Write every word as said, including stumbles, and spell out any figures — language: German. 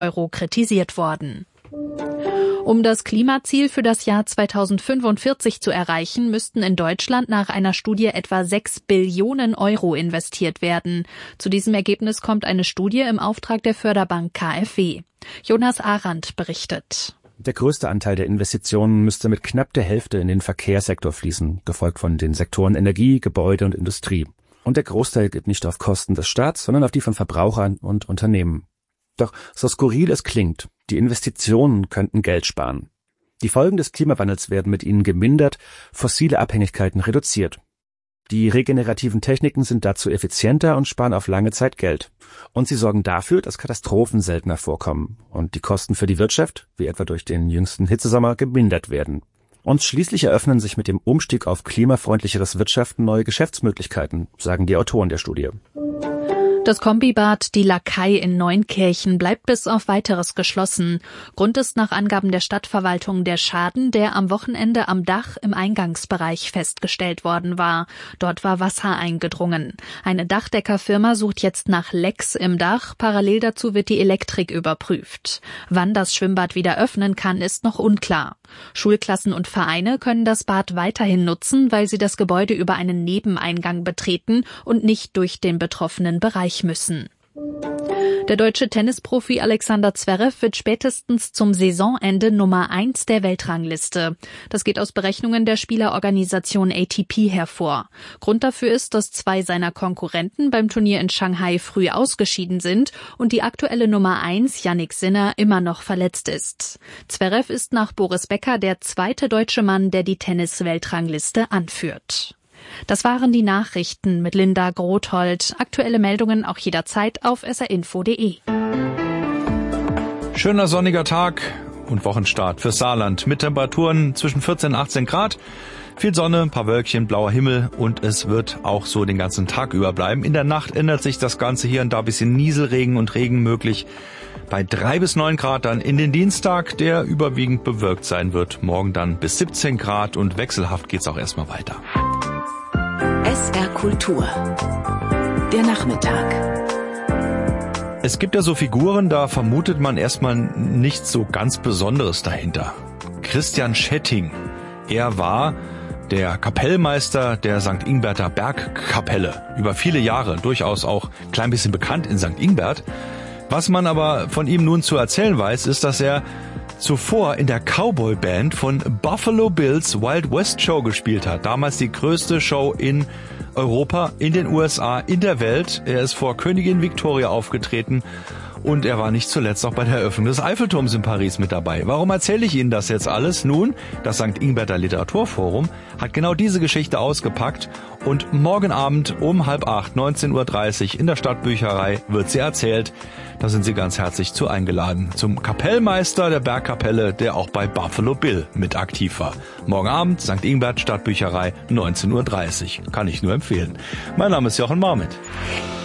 Euro kritisiert worden. Um das Klimaziel für das Jahr zweitausendfünfundvierzig zu erreichen, müssten in Deutschland nach einer Studie etwa sechs Billionen Euro investiert werden. Zu diesem Ergebnis kommt eine Studie im Auftrag der Förderbank K f W. Jonas Arendt berichtet. Der größte Anteil der Investitionen müsste mit knapp der Hälfte in den Verkehrssektor fließen, gefolgt von den Sektoren Energie, Gebäude und Industrie. Und der Großteil geht nicht auf Kosten des Staats, sondern auf die von Verbrauchern und Unternehmen. Doch so skurril es klingt, die Investitionen könnten Geld sparen. Die Folgen des Klimawandels werden mit ihnen gemindert, fossile Abhängigkeiten reduziert. Die regenerativen Techniken sind dazu effizienter und sparen auf lange Zeit Geld. Und sie sorgen dafür, dass Katastrophen seltener vorkommen und die Kosten für die Wirtschaft, wie etwa durch den jüngsten Hitzesommer, gemindert werden. Und schließlich eröffnen sich mit dem Umstieg auf klimafreundlicheres Wirtschaften neue Geschäftsmöglichkeiten, sagen die Autoren der Studie. Das Kombibad Die Lakai in Neunkirchen bleibt bis auf Weiteres geschlossen. Grund ist nach Angaben der Stadtverwaltung der Schaden, der am Wochenende am Dach im Eingangsbereich festgestellt worden war. Dort war Wasser eingedrungen. Eine Dachdeckerfirma sucht jetzt nach Lecks im Dach. Parallel dazu wird die Elektrik überprüft. Wann das Schwimmbad wieder öffnen kann, ist noch unklar. Schulklassen und Vereine können das Bad weiterhin nutzen, weil sie das Gebäude über einen Nebeneingang betreten und nicht durch den betroffenen Bereich müssen. Der deutsche Tennisprofi Alexander Zverev wird spätestens zum Saisonende Nummer eins der Weltrangliste. Das geht aus Berechnungen der Spielerorganisation A T P hervor. Grund dafür ist, dass zwei seiner Konkurrenten beim Turnier in Shanghai früh ausgeschieden sind und die aktuelle Nummer eins, Jannik Sinner, immer noch verletzt ist. Zverev ist nach Boris Becker der zweite deutsche Mann, der die Tennis-Weltrangliste anführt. Das waren die Nachrichten mit Linda Grothold. Aktuelle Meldungen auch jederzeit auf s r info punkt d e. Schöner sonniger Tag und Wochenstart fürs Saarland mit Temperaturen zwischen vierzehn und achtzehn Grad. Viel Sonne, ein paar Wölkchen, blauer Himmel und es wird auch so den ganzen Tag über bleiben. In der Nacht ändert sich das Ganze hier und da ein bisschen Nieselregen und Regen möglich. Bei drei bis neun Grad dann in den Dienstag, der überwiegend bewölkt sein wird. Morgen dann bis siebzehn Grad und wechselhaft geht's auch erstmal weiter. S R Kultur. Der Nachmittag. Es gibt ja so Figuren, da vermutet man erstmal nichts so ganz Besonderes dahinter. Christian Schetting. Er war der Kapellmeister der Sankt Ingberter Bergkapelle. Über viele Jahre durchaus auch ein klein bisschen bekannt in Sankt Ingbert. Was man aber von ihm nun zu erzählen weiß, ist, dass er zuvor in der Cowboy-Band von Buffalo Bills Wild West Show gespielt hat. Damals die größte Show in Europa, in den U S A, in der Welt. Er ist vor Königin Victoria aufgetreten und er war nicht zuletzt auch bei der Eröffnung des Eiffelturms in Paris mit dabei. Warum erzähle ich Ihnen das jetzt alles? Nun, das Sankt Ingberter Literaturforum hat genau diese Geschichte ausgepackt und morgen Abend um halb acht, neunzehn Uhr dreißig in der Stadtbücherei wird sie erzählt. Da sind Sie ganz herzlich zu eingeladen zum Kapellmeister der Bergkapelle, der auch bei Buffalo Bill mit aktiv war. Morgen Abend, Sankt Ingbert, Stadtbücherei, neunzehn Uhr dreißig. Kann ich nur empfehlen. Mein Name ist Jochen Marmit.